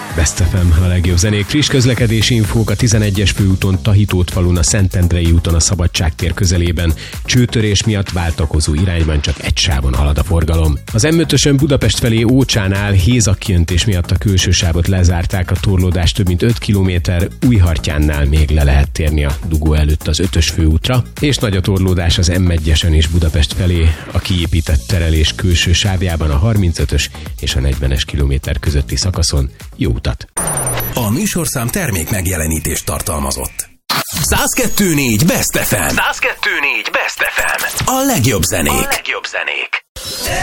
Best FM, a legjobb zenék. Friss közlekedési infók a 11-es főúton, Tahitót falun, a Szentendrei úton, a Szabadságtér közelében. Csőtörés miatt váltakozó irányban csak egy sávon halad a forgalom. Az M5-ösön Budapest felé Ócsánál hézakkiöntés miatt a külső sávot lezárták, a torlódás több mint 5 km, Újhartyánnál még le lehet térni a dugó előtt az 5-ös főútra, és nagy a torlódás az M1-esen is Budapest felé, a kiépített terelés külső sávjában a 35-ös és a 40-es kilométer közötti szakaszon. Jó utat! A műsorszám termék megjelenítést tartalmazott. 102.4 Best FM. 102.4 Best FM. A legjobb zenék.